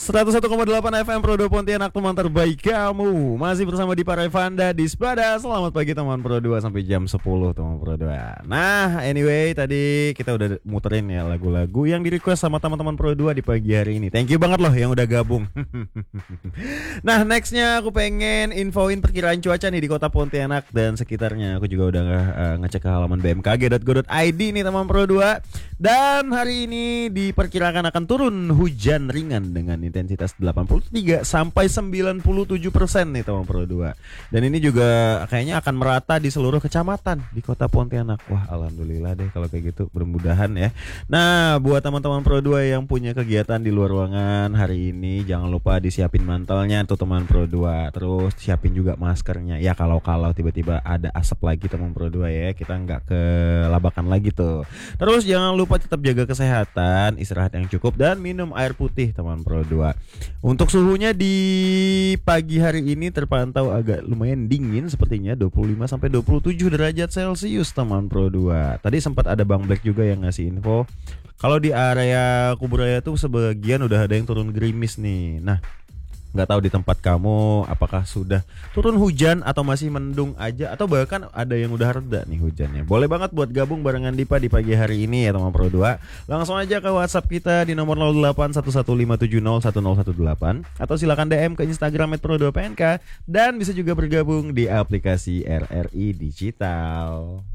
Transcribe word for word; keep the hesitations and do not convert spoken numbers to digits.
seratus satu koma delapan F M Pro dua Pontianak, teman terbaik kamu. Masih bersama Dipa Revanda di Spada. Selamat pagi teman Pro dua sampai jam sepuluh teman Pro dua. Nah, anyway tadi kita udah muterin ya lagu-lagu yang di request sama teman-teman Pro dua di pagi hari ini. Thank you banget loh yang udah gabung. Nah, nextnya aku pengen infoin perkiraan cuaca nih di kota Pontianak dan sekitarnya. Aku juga udah uh, ngecek ke halaman b m k g dot go dot i d nih teman Pro dua. Dan hari ini diperkirakan akan turun hujan ringan dengan intensitas delapan puluh tiga sampai sembilan puluh tujuh persen nih teman Pro dua. Dan ini juga kayaknya akan merata di seluruh kecamatan di kota Pontianak. Wah, alhamdulillah deh kalau kayak gitu, bermudahan ya. Nah, buat teman-teman Pro dua yang punya kegiatan di luar ruangan hari ini, jangan lupa disiapin mantelnya tuh teman Pro dua. Terus siapin juga maskernya. Ya kalau-kalau tiba-tiba ada asap lagi teman Pro dua ya, kita nggak kelabakan lagi tuh. Terus jangan lupa tetap jaga kesehatan, istirahat yang cukup dan minum air putih teman Pro dua. Untuk suhunya di pagi hari ini terpantau agak lumayan dingin sepertinya, dua puluh lima sampai dua puluh tujuh derajat Celcius teman Pro dua. Tadi sempat ada Bang Black juga yang ngasih info kalau di area Kuburaya tuh sebagian udah ada yang turun gerimis nih. Nah, nggak tahu di tempat kamu apakah sudah turun hujan atau masih mendung aja, atau bahkan ada yang udah reda nih hujannya. Boleh banget buat gabung barengan Dipa di pagi hari ini ya teman Pro dua. Langsung aja ke WhatsApp kita di nomor nol delapan satu satu lima tujuh nol satu nol satu delapan atau silakan D M ke Instagram at pro dua p n k dan bisa juga bergabung di aplikasi R R I Digital.